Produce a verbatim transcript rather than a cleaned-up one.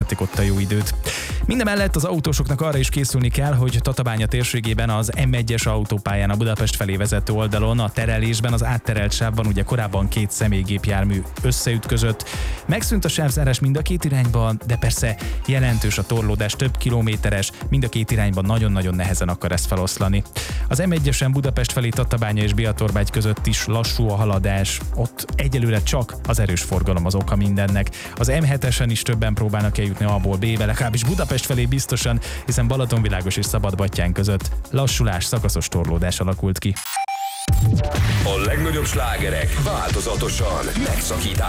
szeretik ott a jó időt. Mindemellett az autósoknak arra is készülni kell, hogy Tatabánya térségében az em egyes autópályán a Budapest felé vezető oldalon a terelésben, az átterelt sávban ugye korábban két személygépjármű összeütközött. Megszűnt a sávzárás mind a két irányban, de persze jelentős a torlódás, több kilométeres, mind a két irányban nagyon-nagyon nehezen akar ezt feloszlani. Az em egyesen Budapest felé Tatabánya és Biatorbágy között is lassú a haladás, ott egyelőre csak az erős forgalom az oka mindennek. Az em hetesen is többen próbálnak eljutni A-ból B-be, legalábbis Budapest felé biztosan, hiszen Balatonvilágos és Szabadbattyán között lassulás, szakaszos torlódás alakult ki. A legnagyobb slágerek változatosan, megszakítás